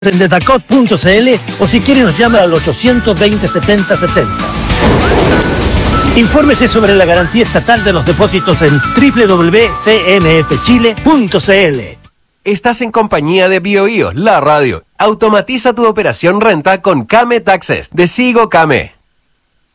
en Detacot.cl o si quiere nos llama al 820 70 70. Infórmese sobre la garantía estatal de los depósitos en www.cmfchile.cl. Estás en compañía de BioIO, la radio. Automatiza tu operación renta con Kame Taxes de Sigo Kame.